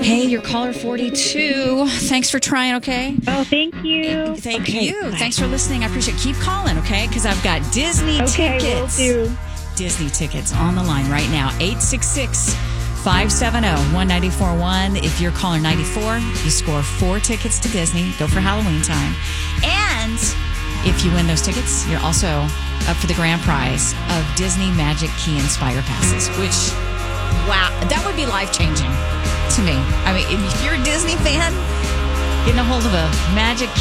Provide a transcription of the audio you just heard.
Hey, you're caller 42. Thanks for trying, okay? Oh, thank you. Thank you. Bye. Thanks for listening. I appreciate it. Keep calling, okay? Because I've got Disney tickets. Will do. Disney tickets on the line right now. 866-570-1941. If you're caller 94, you score 4 tickets to Disney. Go for Halloween time. And if you win those tickets, you're also up for the grand prize of Disney Magic Key and Spire passes, which, wow, that would be life-changing to me. I mean, if you're a Disney fan, getting a hold of a Magic